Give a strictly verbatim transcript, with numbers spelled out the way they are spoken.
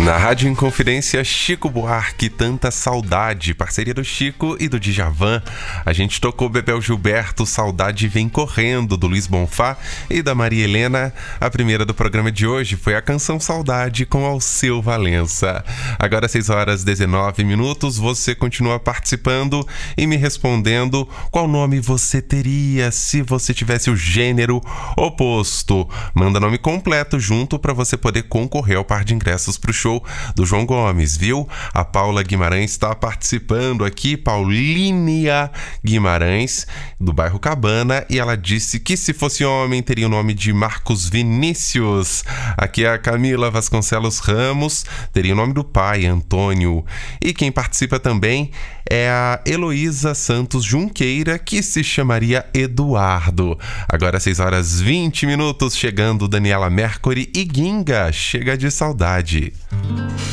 Na Rádio Inconfidência, Chico Buarque, Tanta Saudade, parceria do Chico e do Djavan. A gente tocou Bebel Gilberto, Saudade Vem Correndo, do Luiz Bonfá e da Maria Helena. A primeira do programa de hoje foi a canção Saudade com Alceu Valença. Agora seis horas e dezenove minutos, você continua participando e me respondendo qual nome você teria se você tivesse o gênero oposto. Manda nome completo junto para você poder concorrer ao par de ingressos pro show do João Gomes, viu? A Paula Guimarães está participando aqui, Paulínia Guimarães, do bairro Cabana, e ela disse que se fosse homem teria o nome de Marcos Vinícius. Aqui a Camila Vasconcelos Ramos teria o nome do pai, Antônio. E quem participa também é a Heloísa Santos Junqueira, que se chamaria Eduardo. Agora seis horas e vinte minutos, chegando Daniela Mercury e Ginga, Chega de Saudade.